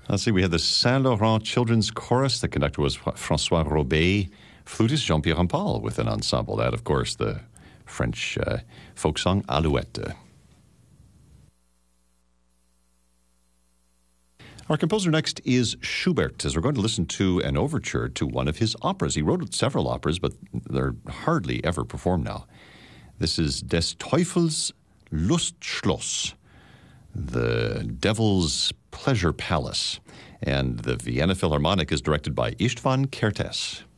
Let's see, we had the Saint Laurent Children's Chorus. The conductor was François Robet. Flutist Jean-Pierre Rampal with an ensemble. That, of course, the French folk song Alouette. Our composer next is Schubert, as we're going to listen to an overture to one of his operas. He wrote several operas, but they're hardly ever performed now. This is Des Teufels Lustschloss, the Devil's Pleasure Palace. And the Vienna Philharmonic is directed by István Kertész.